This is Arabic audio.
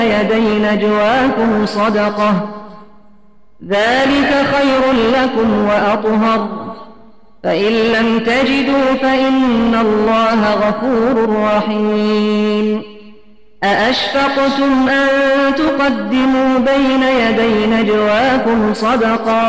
يدي نجواكم صدقة ذلك خير لكم وأطهر فإن لم تجدوا فإن الله غفور رحيم أأشفقتم أن تقدموا بين يدي نجواكم صدقات